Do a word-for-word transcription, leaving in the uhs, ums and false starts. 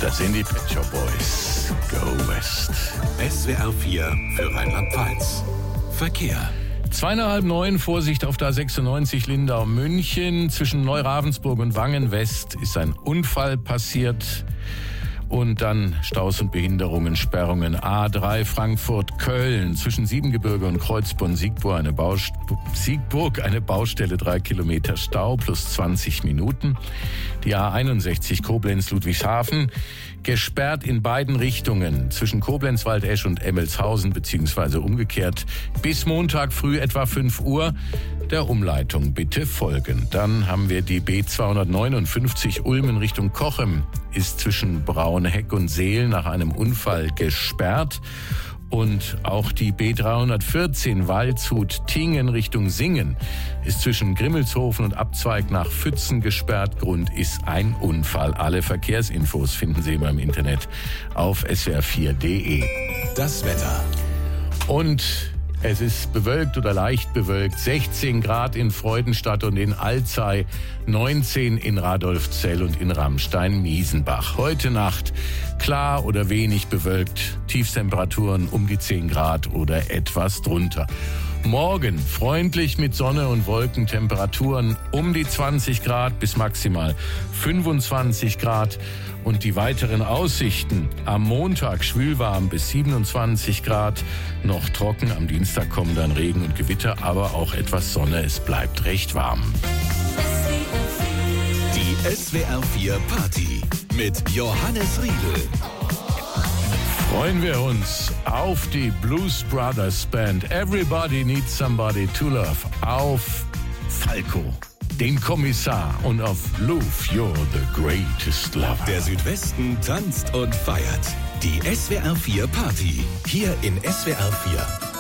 Das sind die Pet Shop Boys. Go West. S W R vier für Rheinland-Pfalz. Verkehr. Zweieinhalb neun, Vorsicht auf der A sechsundneunzig Lindau-München. Zwischen Neuravensburg und Wangen-West ist ein Unfall passiert. Und dann Staus und Behinderungen, Sperrungen. A drei Frankfurt-Köln. Zwischen Siebengebirge und Kreuzborn-Siegburg eine, Baust- Siegburg eine Baustelle, drei Kilometer Stau plus zwanzig Minuten. Die A einundsechzig Koblenz-Ludwigshafen. Gesperrt in beiden Richtungen. Zwischen Koblenz, Waldesch und Emmelshausen beziehungsweise umgekehrt. Bis Montag früh etwa fünf Uhr. Der Umleitung bitte folgen. Dann haben wir die B zweihundertneunundfünfzig Ulm in Richtung Cochem. Ist zwischen Braunheck und Seel nach einem Unfall gesperrt. Und auch die B dreihundertvierzehn Waldshut-Tingen Richtung Singen ist zwischen Grimmelshofen und Abzweig nach Pfützen gesperrt. Grund ist ein Unfall. Alle Verkehrsinfos finden Sie beim Internet auf s w r vier punkt d e. Das Wetter. Und es ist bewölkt oder leicht bewölkt. sechzehn Grad in Freudenstadt und in Alzey, neunzehn in Radolfzell und in Ramstein-Miesenbach. Heute Nacht klar oder wenig bewölkt. Tiefstemperaturen um die zehn Grad oder etwas drunter. Morgen freundlich mit Sonne und Wolken, Temperaturen um die zwanzig Grad bis maximal fünfundzwanzig Grad. Und die weiteren Aussichten: am Montag schwülwarm bis siebenundzwanzig Grad, noch trocken, am Dienstag kommen dann Regen und Gewitter, aber auch etwas Sonne, es bleibt recht warm. Die S W R vier Party mit Johannes Riedel. Freuen wir uns auf die Blues Brothers Band Everybody Needs Somebody to Love, auf Falco, den Kommissar, und auf Luf, You're the Greatest Lover. Der Südwesten tanzt und feiert. Die S W R vier Party. Hier in S W R vier.